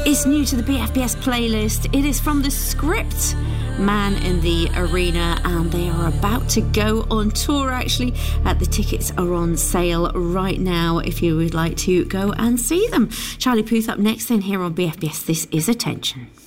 It's new to the BFBS playlist. It is from the Script, Man in the Arena, and they are about to go on tour, actually. The tickets are on sale right now if you would like to go and see them. Charlie Puth up next then here on BFBS. This is Attention.